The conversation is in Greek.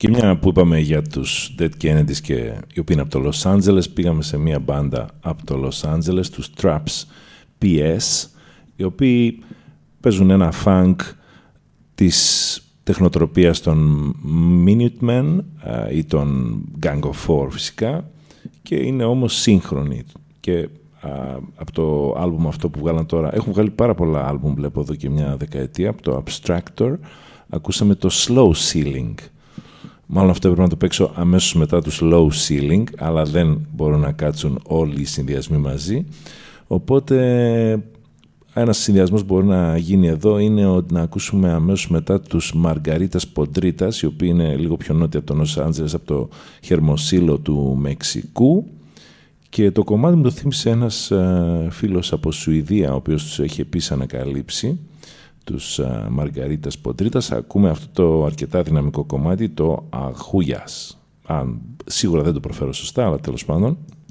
Και μια που είπαμε για τους Dead Kennedys και οι οποίοι είναι από το Los Angeles, πήγαμε σε μια μπάντα από το Los Angeles, τους Traps PS, οι οποίοι παίζουν ένα funk της τεχνοτροπίας των Minutemen ή των Gang of Four φυσικά, και είναι όμως σύγχρονοι. Και από το άλμπουμ αυτό που βγάλαν τώρα, έχουν βγάλει πάρα πολλά άλμπουμ, βλέπω εδώ και μια δεκαετία, από το Abstractor, ακούσαμε το Slow Ceiling. Μάλλον αυτό έπρεπε να το παίξω αμέσως μετά του Slow Ceiling, αλλά δεν μπορούν να κάτσουν όλοι οι συνδυασμοί μαζί. Οπότε ένας συνδυασμός μπορεί να γίνει εδώ είναι ότι να ακούσουμε αμέσως μετά τους Μαργαρίτας Ποντρίτας, οι οποίοι είναι λίγο πιο νότια από το Los Angeles, από το Χερμοσύλλο του Μεξικού. Και το κομμάτι μου το θύμισε ένας φίλος από Σουηδία, ο οποίος τους έχει επίσης ανακαλύψει, τους Μαργαρίτας Ποντρίτας. Ακούμε αυτό το αρκετά δυναμικό κομμάτι, το Αγούγιας. Σίγουρα δεν το προφέρω σωστά, αλλά τέλος πάντων.